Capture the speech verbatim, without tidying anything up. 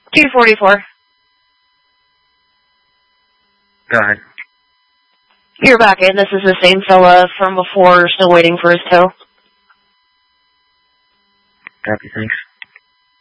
two forty-four. Go ahead. You're back in. This is the same fella from before, still waiting for his tow. Copy, thanks.